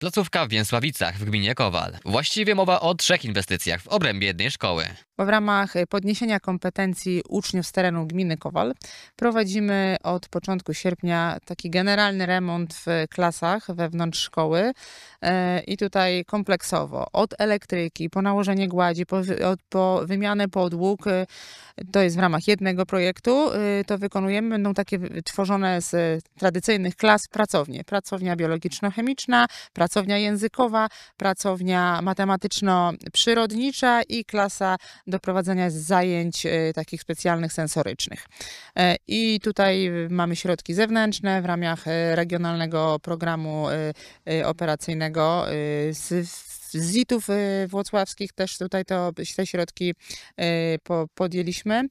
Placówka w Więcławicach w gminie Kowal. Właściwie mowa o 3 inwestycjach w obrębie jednej szkoły. W ramach podniesienia kompetencji uczniów z terenu gminy Kowal prowadzimy od początku sierpnia taki generalny remont w klasach wewnątrz szkoły i tutaj kompleksowo od elektryki, po nałożenie gładzi, po wymianę podłóg. To jest w ramach jednego projektu. To wykonujemy. Będą takie tworzone z tradycyjnych klas pracownie. Pracownia biologiczno-chemiczna, pracownia językowa, pracownia matematyczno-przyrodnicza i klasa do prowadzenia zajęć takich specjalnych sensorycznych. I tutaj mamy środki zewnętrzne w ramach regionalnego programu operacyjnego z ZIT-ów włocławskich też tutaj te środki podjęliśmy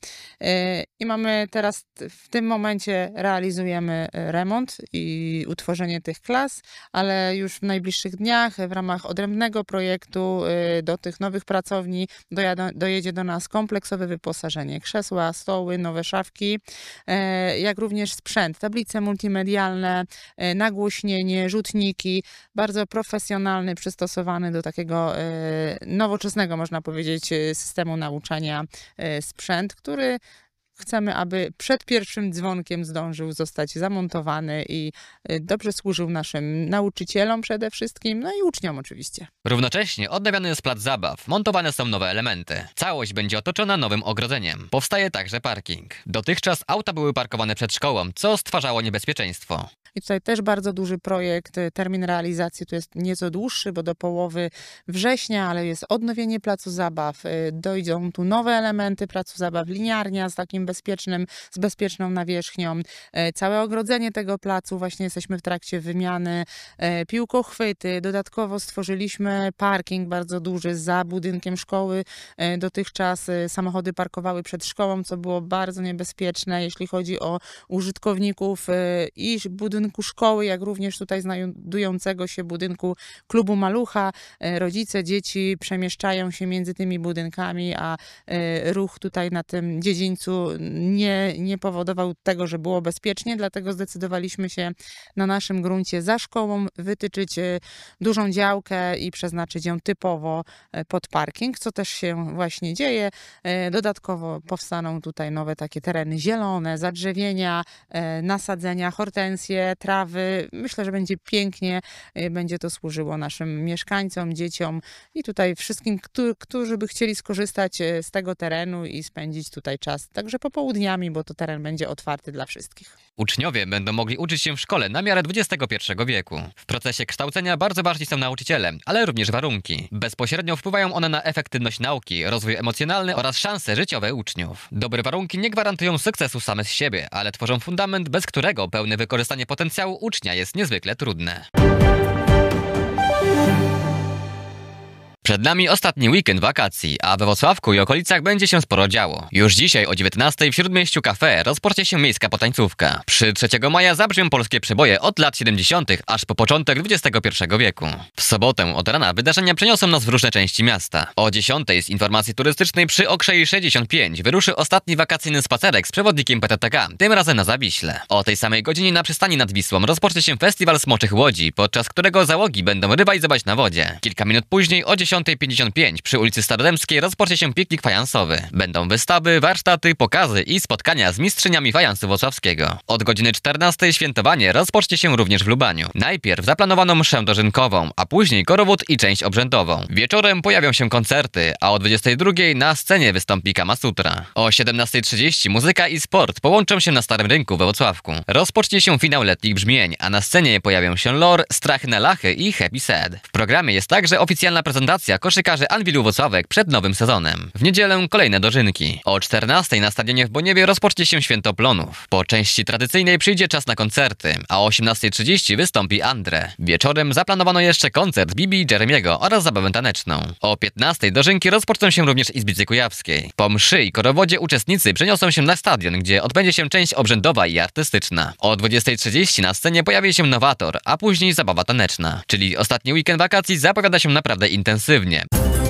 i mamy teraz w tym momencie realizujemy remont i utworzenie tych klas, ale już w najbliższych dniach w ramach odrębnego projektu do tych nowych pracowni dojedzie do nas kompleksowe wyposażenie, krzesła, stoły, nowe szafki, jak również sprzęt, tablice multimedialne, nagłośnienie, rzutniki, bardzo profesjonalny, przystosowany do takiego nowoczesnego, można powiedzieć, systemu nauczania sprzęt, który chcemy, aby przed pierwszym dzwonkiem zdążył zostać zamontowany i dobrze służył naszym nauczycielom przede wszystkim, no i uczniom oczywiście. Równocześnie odnawiany jest plac zabaw, montowane są nowe elementy. Całość będzie otoczona nowym ogrodzeniem. Powstaje także parking. Dotychczas auta były parkowane przed szkołą, co stwarzało niebezpieczeństwo. I tutaj też bardzo duży projekt, termin realizacji tu jest nieco dłuższy, bo do połowy września, ale jest odnowienie placu zabaw. Dojdą tu nowe elementy placu zabaw, liniarnia z takim z bezpieczną nawierzchnią. Całe ogrodzenie tego placu, właśnie jesteśmy w trakcie wymiany, piłkochwyty. Dodatkowo stworzyliśmy parking bardzo duży za budynkiem szkoły. Dotychczas samochody parkowały przed szkołą, co było bardzo niebezpieczne, jeśli chodzi o użytkowników i budynku szkoły, jak również tutaj znajdującego się budynku klubu Malucha. Rodzice, dzieci przemieszczają się między tymi budynkami, a ruch tutaj na tym dziedzińcu nie powodował tego, że było bezpiecznie, dlatego zdecydowaliśmy się na naszym gruncie za szkołą wytyczyć dużą działkę i przeznaczyć ją typowo pod parking, co też się właśnie dzieje. Dodatkowo powstaną tutaj nowe takie tereny zielone, zadrzewienia, nasadzenia, hortensje, trawy. Myślę, że będzie pięknie, będzie to służyło naszym mieszkańcom, dzieciom i tutaj wszystkim, którzy by chcieli skorzystać z tego terenu i spędzić tutaj czas. Także popołudniami, bo to teren będzie otwarty dla wszystkich. Uczniowie będą mogli uczyć się w szkole na miarę XXI wieku. W procesie kształcenia bardzo ważni są nauczyciele, ale również warunki. Bezpośrednio wpływają one na efektywność nauki, rozwój emocjonalny oraz szanse życiowe uczniów. Dobre warunki nie gwarantują sukcesu same z siebie, ale tworzą fundament, bez którego pełne wykorzystanie potencjału ucznia jest niezwykle trudne. Przed nami ostatni weekend wakacji, a we Włocławku i okolicach będzie się sporo działo. Już dzisiaj o 19:00 w Śródmieściu Cafe rozpocznie się miejska potańcówka. Przy 3 maja zabrzmią polskie przeboje od lat 70. aż po początek XXI wieku. W sobotę od rana wydarzenia przeniosą nas w różne części miasta. O 10:00 z informacji turystycznej przy Okrzei 65 wyruszy ostatni wakacyjny spacerek z przewodnikiem PTTK, tym razem na Zawiśle. O tej samej godzinie na przystani nad Wisłą rozpocznie się festiwal Smoczych Łodzi, podczas którego załogi będą rywalizować na wodzie. Kilka minut później o 10:55 przy ulicy Starodębskiej rozpocznie się piknik fajansowy. Będą wystawy, warsztaty, pokazy i spotkania z mistrzyniami fajansu włocławskiego. Od godziny 14:00 świętowanie rozpocznie się również w Lubaniu. Najpierw zaplanowano mszę dożynkową, a później korowód i część obrzędową. Wieczorem pojawią się koncerty, a o 22:00 na scenie wystąpi Kama Sutra. O 17:30 muzyka i sport połączą się na Starym Rynku we Włocławku. Rozpocznie się finał letnich brzmień, a na scenie pojawią się Lor, Strachy na Lachy i Happy Sad. W programie jest także oficjalna prezentacja koszykarzy Anwilu Włocławek przed nowym sezonem. W niedzielę kolejne dożynki. O 14:00 na stadionie w Boniewie rozpocznie się Święto Plonów. Po części tradycyjnej przyjdzie czas na koncerty, a o 18:30 wystąpi Andre. Wieczorem zaplanowano jeszcze koncert Bibi i Jeremiego oraz zabawę taneczną. O 15:00 dożynki rozpoczną się również w Izbicy Kujawskiej. Po mszy i korowodzie uczestnicy przeniosą się na stadion, gdzie odbędzie się część obrzędowa i artystyczna. O 20:30 na scenie pojawi się Nowator, a później zabawa taneczna. Czyli ostatni weekend wakacji zapowiada się naprawdę intensywnie.